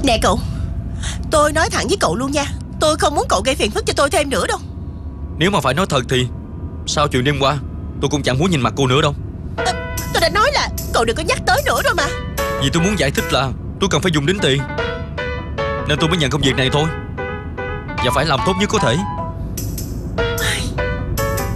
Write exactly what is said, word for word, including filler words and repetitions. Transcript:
Nè cậu, tôi nói thẳng với cậu luôn nha, tôi không muốn cậu gây phiền phức cho tôi thêm nữa đâu. Nếu mà phải nói thật thì sau chuyện đêm qua tôi cũng chẳng muốn nhìn mặt cô nữa đâu. à, Tôi đã nói là cậu đừng có nhắc tới nữa rồi mà. Vì tôi muốn giải thích là tôi cần phải dùng đến tiền, nên tôi mới nhận công việc này thôi, và phải làm tốt nhất có thể.